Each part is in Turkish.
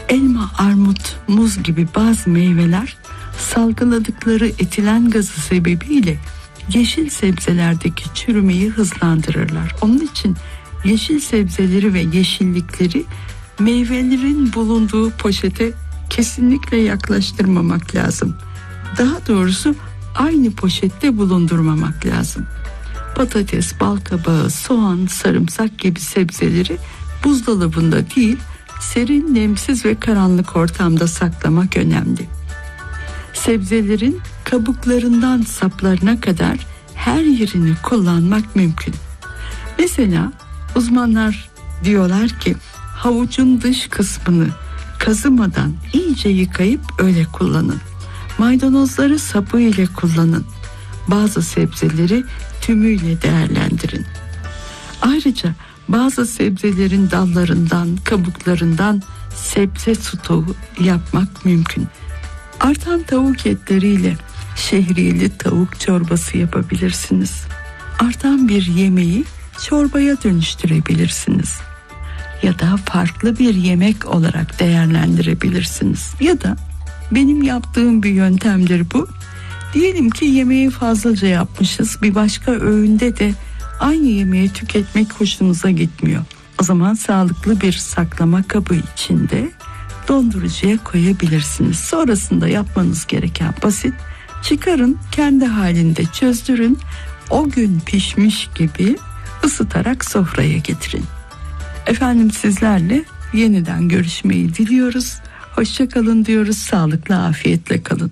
Elma, armut, muz gibi bazı meyveler salgıladıkları etilen gazı sebebiyle yeşil sebzelerdeki çürümeyi hızlandırırlar. Onun için yeşil sebzeleri ve yeşillikleri meyvelerin bulunduğu poşete kesinlikle yaklaştırmamak lazım. Daha doğrusu aynı poşette bulundurmamak lazım. Patates, balkabağı, soğan, sarımsak gibi sebzeleri buzdolabında değil, serin, nemsiz ve karanlık ortamda saklamak önemli. Sebzelerin kabuklarından saplarına kadar her yerini kullanmak mümkün. Mesela uzmanlar diyorlar ki havucun dış kısmını kazımadan iyice yıkayıp öyle kullanın. Maydanozları sapı ile kullanın. Bazı sebzeleri tümüyle değerlendirin. Ayrıca bazı sebzelerin dallarından, kabuklarından sebze stoğu yapmak mümkün. Artan tavuk etleriyle şehriyeli tavuk çorbası yapabilirsiniz. Artan bir yemeği çorbaya dönüştürebilirsiniz. Ya da farklı bir yemek olarak değerlendirebilirsiniz. Ya da benim yaptığım bir yöntemdir bu. Diyelim ki yemeği fazlaca yapmışız. Bir başka öğünde de aynı yemeği tüketmek hoşumuza gitmiyor. O zaman sağlıklı bir saklama kabı içinde dondurucuya koyabilirsiniz. Sonrasında yapmanız gereken basit. Çıkarın, kendi halinde çözdürün. O gün pişmiş gibi ısıtarak sofraya getirin. Efendim, sizlerle yeniden görüşmeyi diliyoruz. Hoşça kalın diyoruz. Sağlıkla, afiyetle kalın.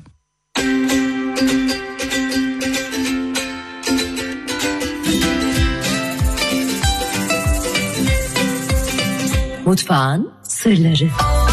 Mutfağın sırları.